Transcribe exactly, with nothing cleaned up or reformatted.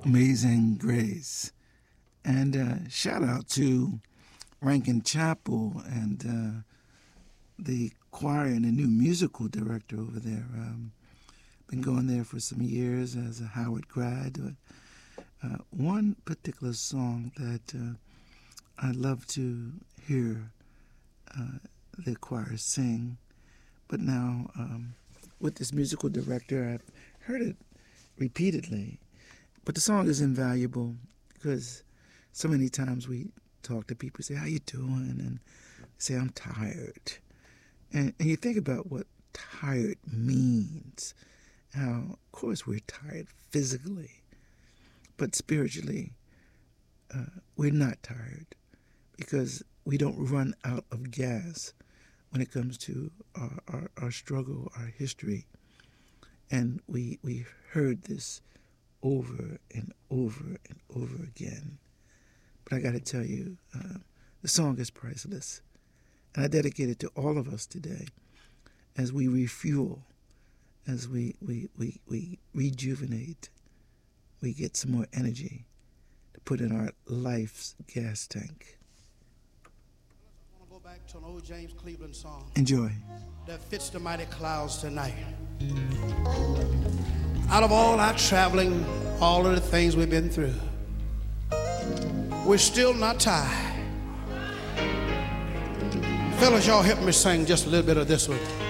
Amazing Grace. And uh, shout out to Rankin Chapel and uh, the choir and the new musical director over there. Um, been going there for some years as a Howard grad. Uh, one particular song that uh, I love to hear uh, the choir sing, but now um, with this musical director, I've heard it repeatedly. But the song is invaluable because so many times we talk to people, say, how you doing? And say, I'm tired. And, and you think about what tired means. How, of course, we're tired physically, but spiritually, uh, we're not tired because we don't run out of gas when it comes to our, our, our struggle, our history. And we we heard this over and over and over again. But I got to tell you, uh, the song is priceless. And I dedicate it to all of us today as we refuel, as we, we, we, we rejuvenate, we get some more energy to put in our life's gas tank. I want to go back to an old James Cleveland song. Enjoy. That fits the mighty clouds tonight. Out of all our traveling, all of the things we've been through, we're still not tired. Fellas, y'all help me sing just a little bit of this one.